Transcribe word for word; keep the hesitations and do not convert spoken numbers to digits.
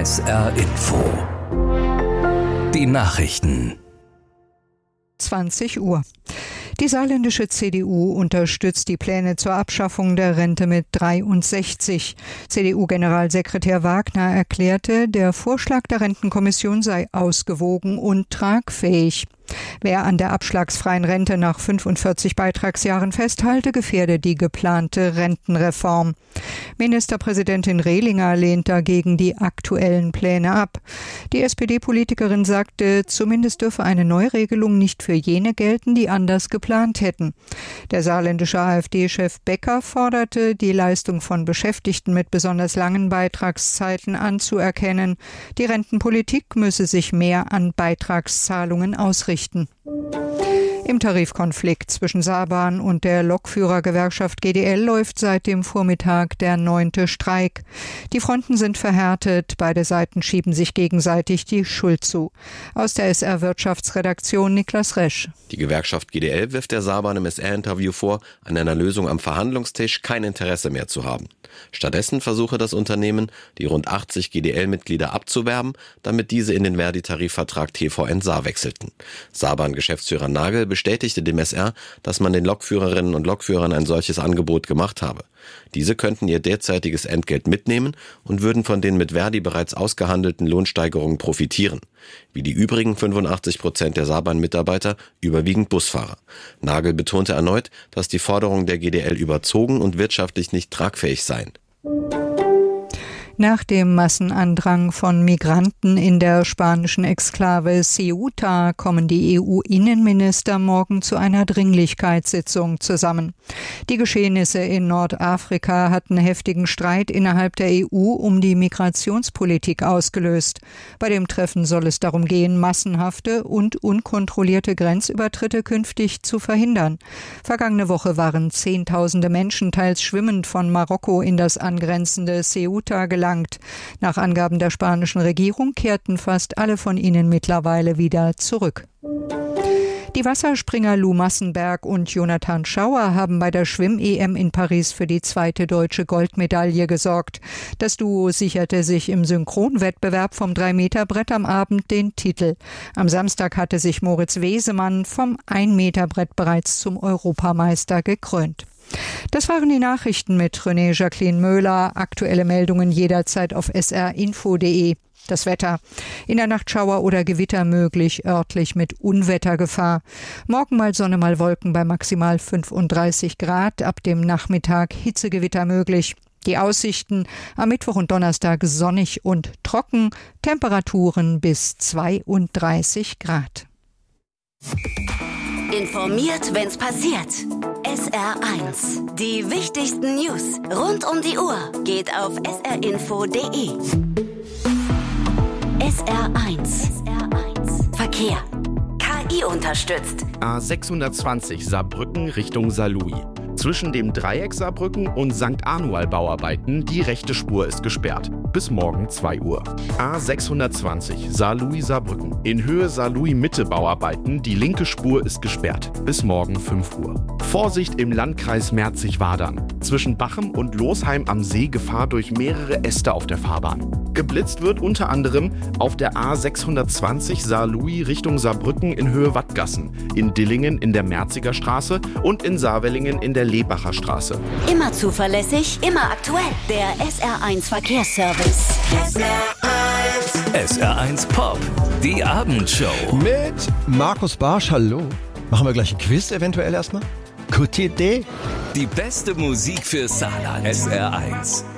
S R Info. Die Nachrichten. zwanzig Uhr. Die saarländische C D U unterstützt die Pläne zur Abschaffung der Rente mit dreiundsechzig. C D U-Generalsekretär Wagner erklärte, der Vorschlag der Rentenkommission sei ausgewogen und tragfähig. Wer an der abschlagsfreien Rente nach fünfundvierzig Beitragsjahren festhalte, gefährde die geplante Rentenreform. Ministerpräsidentin Rehlinger lehnt dagegen die aktuellen Pläne ab. Die S P D-Politikerin sagte, zumindest dürfe eine Neuregelung nicht für jene gelten, die anders geplant hätten. Der saarländische AfD-Chef Becker forderte, die Leistung von Beschäftigten mit besonders langen Beitragszeiten anzuerkennen. Die Rentenpolitik müsse sich mehr an Beitragszahlungen ausrichten. Im Tarifkonflikt zwischen Saarbahn und der Lokführergewerkschaft G D L läuft seit dem Vormittag der neunte Streik. Die Fronten sind verhärtet, beide Seiten schieben sich gegenseitig die Schuld zu. Aus der S R-Wirtschaftsredaktion Niklas Resch. Die Gewerkschaft G D L wirft der Saarbahn im S R-Interview vor, an einer Lösung am Verhandlungstisch kein Interesse mehr zu haben. Stattdessen versuche das Unternehmen, die rund achtzig G D L-Mitglieder abzuwerben, damit diese in den Verdi-Tarifvertrag T V N Saar wechselten. Saarbahn-Geschäftsführer Nagel bestätigte dem S R, dass man den Lokführerinnen und Lokführern ein solches Angebot gemacht habe. Diese könnten ihr derzeitiges Entgelt mitnehmen und würden von den mit Verdi bereits ausgehandelten Lohnsteigerungen profitieren. Wie die übrigen fünfundachtzig Prozent der Saarbahn-Mitarbeiter überwiegend Busfahrer. Nagel betonte erneut, dass die Forderungen der G D L überzogen und wirtschaftlich nicht tragfähig seien. Nach dem Massenandrang von Migranten in der spanischen Exklave Ceuta kommen die E U-Innenminister morgen zu einer Dringlichkeitssitzung zusammen. Die Geschehnisse in Nordafrika hatten heftigen Streit innerhalb der E U um die Migrationspolitik ausgelöst. Bei dem Treffen soll es darum gehen, massenhafte und unkontrollierte Grenzübertritte künftig zu verhindern. Vergangene Woche waren Zehntausende Menschen teils schwimmend von Marokko in das angrenzende Ceuta gelangt. Nach Angaben der spanischen Regierung kehrten fast alle von ihnen mittlerweile wieder zurück. Die Wasserspringer Lou Massenberg und Jonathan Schauer haben bei der Schwimm-E M in Paris für die zweite deutsche Goldmedaille gesorgt. Das Duo sicherte sich im Synchronwettbewerb vom drei Meter Brett am Abend den Titel. Am Samstag hatte sich Moritz Wesemann vom ein Meter Brett bereits zum Europameister gekrönt. Das waren die Nachrichten mit René Jacqueline Möhler. Aktuelle Meldungen jederzeit auf s r info punkt d e. Das Wetter. In der Nacht Schauer oder Gewitter möglich, örtlich mit Unwettergefahr. Morgen mal Sonne, mal Wolken bei maximal fünfunddreißig Grad. Ab dem Nachmittag Hitzegewitter möglich. Die Aussichten am Mittwoch und Donnerstag sonnig und trocken. Temperaturen bis zweiunddreißig Grad. Informiert, wenn's passiert. S R eins. Die wichtigsten News rund um die Uhr geht auf s r info punkt d e. S R eins. Verkehr. K I unterstützt. A sechshundertzwanzig Saarbrücken Richtung Saarlouis. Zwischen dem Dreieck Saarbrücken und Sankt Anual Bauarbeiten, die rechte Spur ist gesperrt. Bis morgen zwei Uhr. A sechshundertzwanzig Saarlouis Saarbrücken. In Höhe Saarlouis Mitte Bauarbeiten, die linke Spur ist gesperrt. Bis morgen fünf Uhr. Vorsicht im Landkreis Merzig-Wadern. Zwischen Bachem und Losheim am See Gefahr durch mehrere Äste auf der Fahrbahn. Geblitzt wird unter anderem auf der A sechshundertzwanzig Saarlouis Richtung Saarbrücken in Höhe Wattgassen, in Dillingen in der Merziger Straße und in Saarwellingen in der Lebacher Straße. Immer zuverlässig, immer aktuell. Der S R eins Verkehrsservice. S R eins. S R eins Pop, die Abendshow. Mit Markus Barsch, hallo. Machen wir gleich ein Quiz eventuell erstmal? Gute Idee. Die beste Musik für Saarland. S R eins.